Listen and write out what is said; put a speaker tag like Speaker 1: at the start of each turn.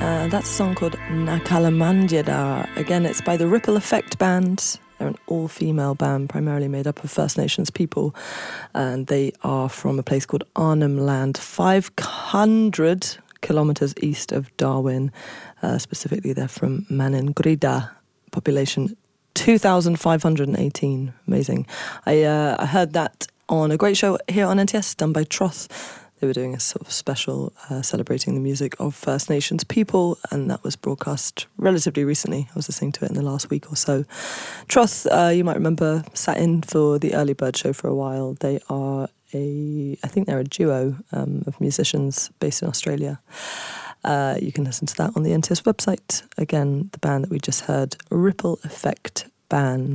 Speaker 1: That's a song called Nakalamanjada. Again, it's by the Ripple Effect Band. They're an all-female band, primarily made up of First Nations people. And they are from a place called Arnhem Land, 500 kilometres east of Darwin. Specifically, they're from Maningrida, population 2,518. Amazing. I heard that on a great show here on NTS done by Troth. They were doing a sort of special celebrating the music of First Nations people, and that was broadcast relatively recently. I was listening to it in the last week or so. Troth, you might remember, sat in for the Early Bird show for a while. They are I think they're a duo of musicians based in Australia. You can listen to that on the NTS website. Again, the band that we just heard, Ripple Effect Band.